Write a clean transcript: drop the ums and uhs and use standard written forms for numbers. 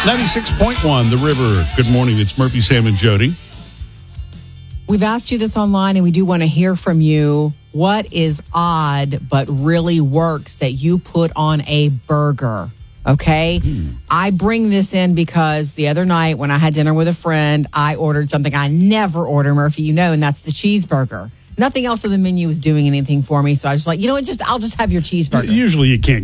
96.1 The River. Good morning. It's Murphy, Sam, and Jody. We've asked you this online, and we do want to hear from you. What is odd but really works that you put on a burger? Okay? I bring this in because the other night when I had dinner with a friend, I ordered something I never order, Murphy, and that's the cheeseburger. Nothing else on the menu was doing anything for me, so I was like, you know what, I'll just have your cheeseburger. Usually you can't